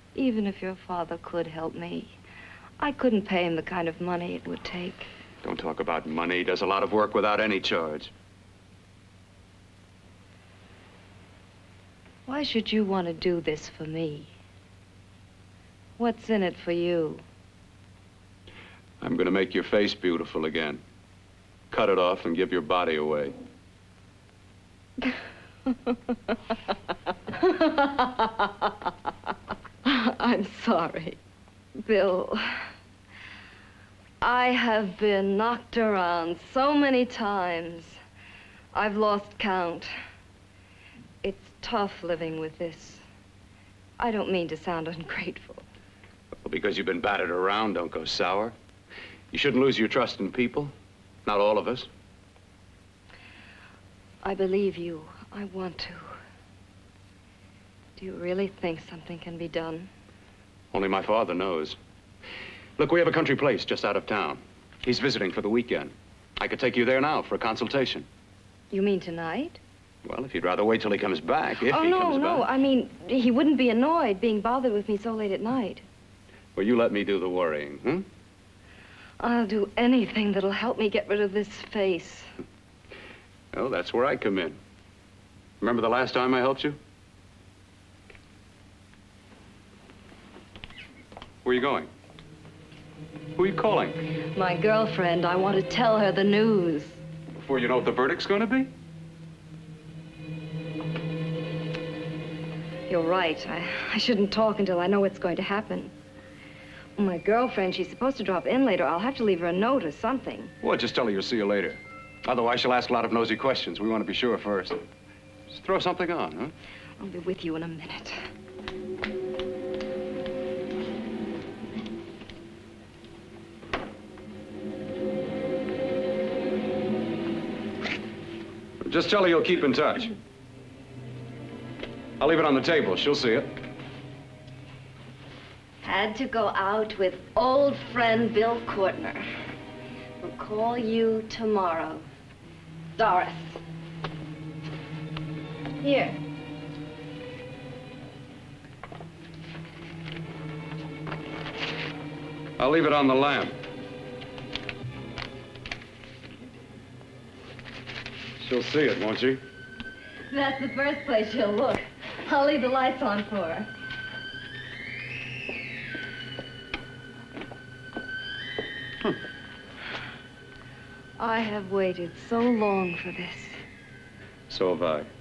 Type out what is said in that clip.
Even if your father could help me, I couldn't pay him the kind of money it would take. Don't talk about money. He does a lot of work without any charge. Why should you want to do this for me? What's in it for you? I'm gonna make your face beautiful again. Cut it off and give your body away. I'm sorry, Bill. I have been knocked around so many times. I've lost count. It's tough living with this. I don't mean to sound ungrateful. Well, because you've been battered around, don't go sour. You shouldn't lose your trust in people. Not all of us. I believe you. I want to. Do you really think something can be done? Only my father knows. Look, we have a country place just out of town. He's visiting for the weekend. I could take you there now for a consultation. You mean tonight? Well, if you'd rather wait till he comes back, if he comes back. No. I mean, he wouldn't be annoyed being bothered with me so late at night. Well, you let me do the worrying, hmm? I'll do anything that'll help me get rid of this face. Well, that's where I come in. Remember the last time I helped you? Where are you going? Who are you calling? My girlfriend. I want to tell her the news. Before you know what the verdict's going to be? You're right. I shouldn't talk until I know what's going to happen. My girlfriend, she's supposed to drop in later. I'll have to leave her a note or something. Well, just tell her you'll see you later. Otherwise, she'll ask a lot of nosy questions. We want to be sure first. Just throw something on, huh? I'll be with you in a minute. Just tell her you'll keep in touch. I'll leave it on the table. She'll see it. Had to go out with old friend Bill Courtner. We'll call you tomorrow. Doris. Here. I'll leave it on the lamp. She'll see it, won't she? That's the first place she'll look. I'll leave the lights on for her. I have waited so long for this. So have I.